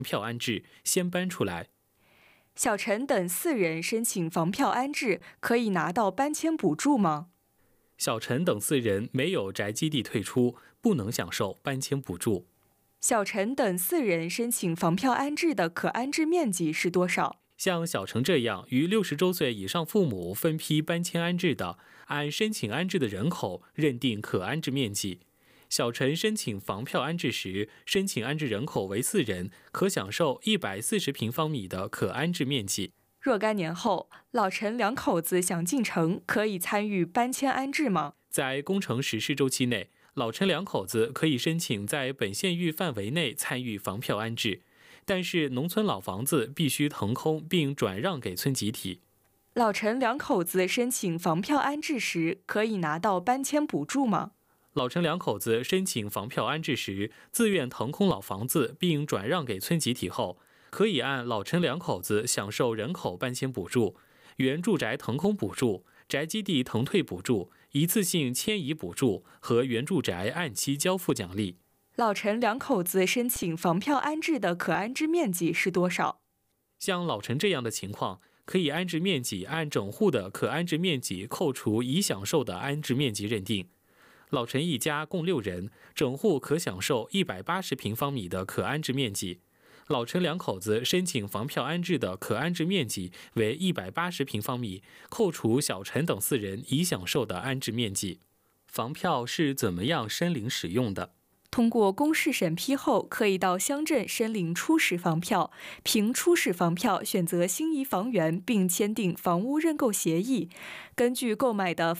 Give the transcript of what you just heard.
票安置，先搬出来。 小陈等4人申请房票安置，可以拿到搬迁补助吗？ 小陈等4人没有宅基地退出，不能享受搬迁补助。 小陈等4人申请房票安置的可安置面积是多少？ 像小陈这样于60周岁以上父母分批搬迁安置的，按申请安置的人口认定可安置面积。小陈申请房票安置时，申请安置人口为4人，可享受140平方米的可安置面积。 若干年后，老陈2口子想进城，可以参与搬迁安置吗？ 在工程实施周期内，老陈2口子可以申请在本县域范围内参与房票安置，但是农村老房子必须腾空并转让给村集体。 老陈2口子申请房票安置时，可以拿到搬迁补助吗？ 老陈2口子申请房票安置时，自愿腾空老房子并转让给村集体后，可以按老陈2口子享受人口搬迁补助、原住宅腾空补助、宅基地腾退补助、一次性迁移补助和原住宅按期交付奖励。 老陈2口子申请房票安置的可安置面积是多少？ 像老陈这样的情况，可以安置面积按整户的可安置面积扣除已享受的安置面积认定。老陈一家共6人，整户可享受180平方米的可安置面积。老陈2口子申请房票安置的可安置面积为180平方米，扣除小陈等4人已享受的安置面积。房票是怎么样申领使用的？ 通过公示审批后，可以到乡镇申领初始房票，凭初始房票选择心仪房源，并签订房屋认购协议。根据购买的